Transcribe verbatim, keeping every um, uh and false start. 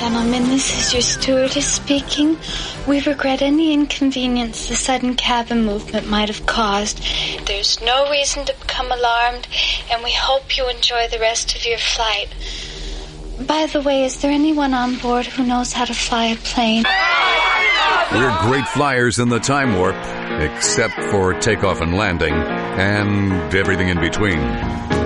Gentlemen, this is your stewardess speaking. We regret any inconvenience the sudden cabin movement might have caused. There's no reason to become alarmed, and we hope you enjoy the rest of your flight. By the way, is there anyone on board who knows how to fly a plane? We're great flyers in the time warp, except for takeoff and landing, and everything in between.